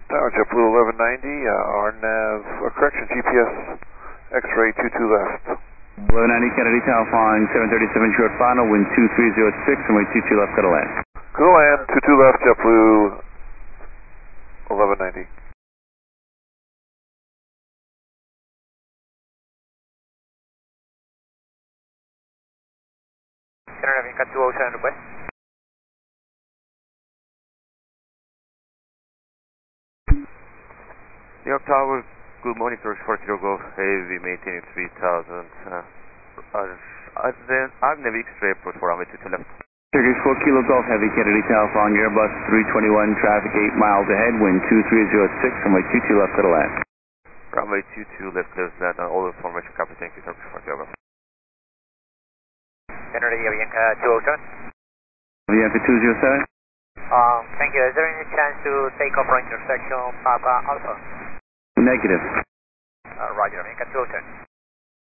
Tower JetBlue 1190, RNAV, correction, GPS, X-ray 22 left. 1190 Kennedy Tower flying 737 short final, wind 2306, runway 22 left, got to land. Go to land, 22 left, JetBlue 1190. Center Avianca 207 request. New York Tower, good morning, Turkish 40 Golf Heavy, maintaining 3000. Arnav X-ray approach for runway 22 left. Turkish 4 Kilo Golf Heavy, Kennedy Tower flying Airbus 321, traffic 8 miles ahead, wind 2306, runway 22 left, got to land. Runway 22 left, clears land on all information, copy, thank you, Turkish 40 Golf. Center Avianca 207. Avianca 207. Thank you. Is there any chance to take off for intersection Papa Alpha? Negative. Roger, Avianca 207.